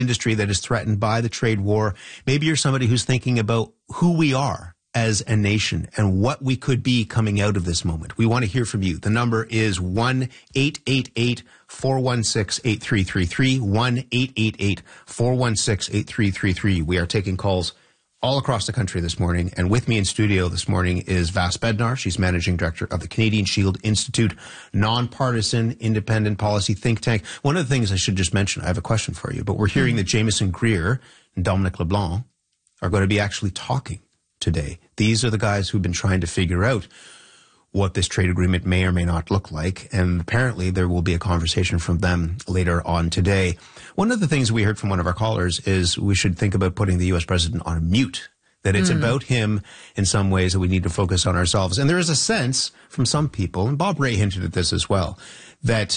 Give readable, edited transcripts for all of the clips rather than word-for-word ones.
industry that is threatened by the trade war. Maybe you're somebody who's thinking about who we are as a nation and what we could be coming out of this moment. We want to hear from you. The number is 1-888-416-8333, 1-888-416-8333. We are taking calls all across the country this morning. And with me in studio this morning is Vas Bednar. She's Managing Director of the Canadian Shield Institute, nonpartisan, independent policy think tank. One of the things I should just mention, I have a question for you, but we're hearing that Jameson Greer and Dominic LeBlanc are going to be actually talking today. These are the guys who've been trying to figure out what this trade agreement may or may not look like, and apparently there will be a conversation from them later on today. One of the things we heard from one of our callers is we should think about putting the U.S. president on mute, that it's about him in some ways, that we need to focus on ourselves. And there is a sense from some people, and Bob Ray hinted at this as well, that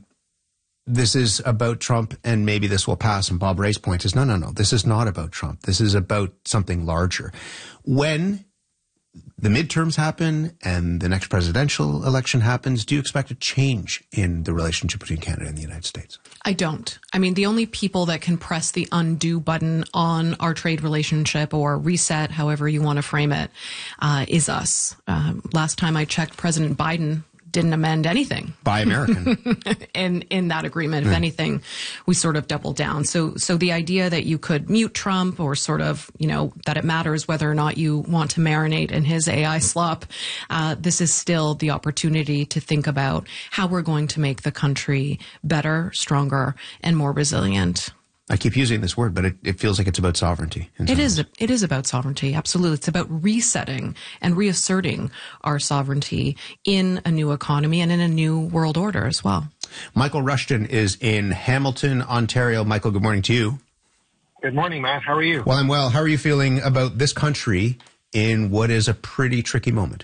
this is about Trump and maybe this will pass. And Bob Ray's point is, no, this is not about Trump. This is about something larger. When the midterms happen and the next presidential election happens, do you expect a change in the relationship between Canada and the United States? I don't. I mean, the only people that can press the undo button on our trade relationship or reset, however you want to frame it, is us. Last time I checked, President Biden didn't amend anything. Buy American. in that agreement. If anything, we sort of doubled down. So the idea that you could mute Trump or sort of, that it matters whether or not you want to marinate in his AI slop, this is still the opportunity to think about how we're going to make the country better, stronger, and more resilient. I keep using this word, but it feels like it's about sovereignty. It is about sovereignty. Absolutely. It's about resetting and reasserting our sovereignty in a new economy and in a new world order as well. Michael Rushton is in Hamilton, Ontario. Michael, good morning to you. Good morning, Matt. How are you? Well, I'm well. How are you feeling about this country in what is a pretty tricky moment?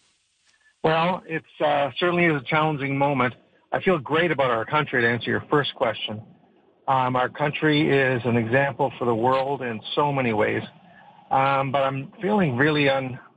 Well, it's certainly is a challenging moment. I feel great about our country, to answer your first question. Our country is an example for the world in so many ways. But I'm feeling really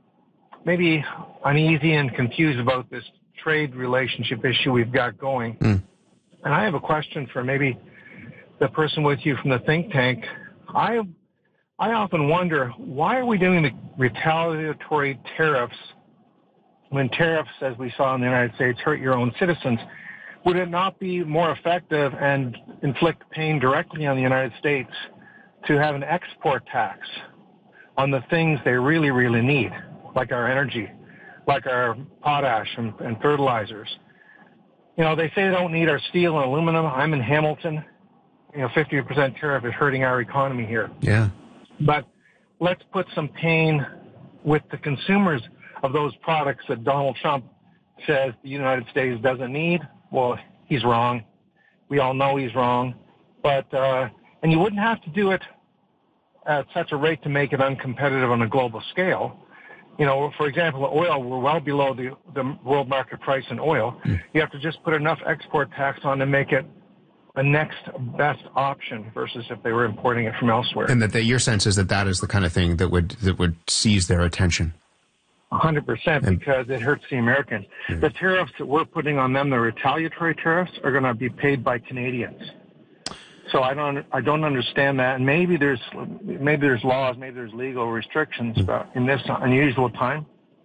maybe uneasy and confused about this trade relationship issue we've got going. And I have a question for maybe the person with you from the think tank. I often wonder, why are we doing the retaliatory tariffs when tariffs, as we saw in the United States, hurt your own citizens? Would it not be more effective and inflict pain directly on the United States to have an export tax on the things they really, really need, like our energy, like our potash and fertilizers? They say they don't need our steel and aluminum. I'm in Hamilton. 50% tariff is hurting our economy here. Yeah. But let's put some pain with the consumers of those products that Donald Trump says the United States doesn't need. Well, he's wrong. We all know he's wrong. But, and you wouldn't have to do it at such a rate to make it uncompetitive on a global scale. For example, oil, we're well below the world market price in oil. You have to just put enough export tax on to make it a next best option versus if they were importing it from elsewhere. And that your sense is that is the kind of thing that would seize their attention. 100%, because it hurts the Americans. The tariffs that we're putting on them, the retaliatory tariffs, are going to be paid by Canadians. So I don't understand that. And maybe there's laws, maybe there's legal restrictions, but in this unusual time,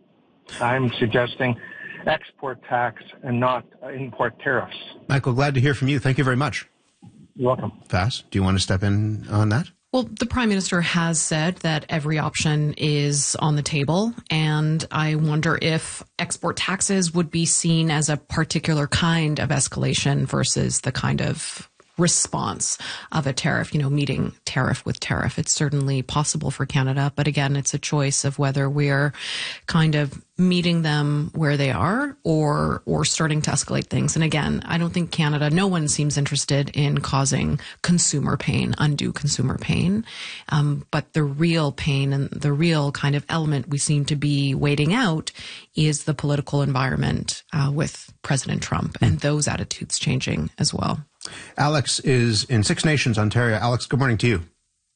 I'm suggesting export tax and not import tariffs. Michael, glad to hear from you. Thank you very much. You're welcome. Vas, do you want to step in on that? Well, the Prime Minister has said that every option is on the table, and I wonder if export taxes would be seen as a particular kind of escalation versus the kind of response of a tariff, meeting tariff with tariff. It's certainly possible for Canada, but again, it's a choice of whether we're kind of meeting them where they are or starting to escalate things. And again, I don't think no one seems interested in causing consumer pain, undue consumer pain. But the real pain and the real kind of element we seem to be waiting out is the political environment with President Trump and those attitudes changing as well. Alex is in Six Nations, Ontario. Alex, good morning to you.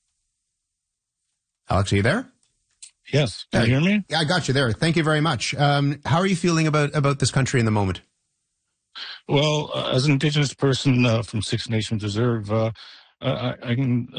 Alex, are you there? Yes. Can you hear me? Yeah, I got you there. Thank you very much. How are you feeling about this country in the moment? Well, as an Indigenous person from Six Nations Reserve, I can